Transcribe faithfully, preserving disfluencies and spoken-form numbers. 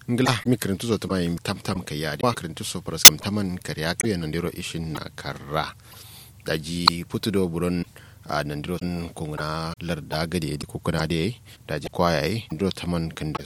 ngila mi kirintu zo tama im tam tam kaya ma kirintu so pras kam taman kariya ko yan ndiro ishin na karra daji putudo buron a nandiro kungna larda gade di kokuna de daji kwaye ndiro taman kan